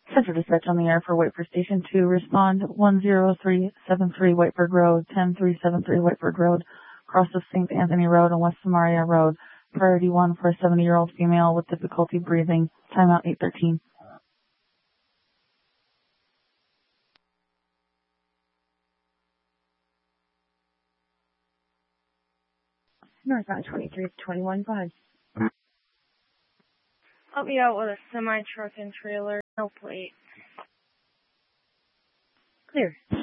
Central Dispatch on the air for Whiteford Station 2. Respond 10373 Whiteford Road, 10373 Whiteford Road, cross of St. Anthony Road and West Samaria Road. Priority 1 for a 70-year-old female with difficulty breathing. Timeout 8:13. Northbound 23-21-5. Help me out with a semi-truck and trailer. No plate. Clear.